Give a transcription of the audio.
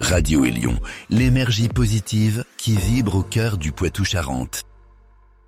Radio Élion, l'énergie positive qui vibre au cœur du Poitou-Charentes.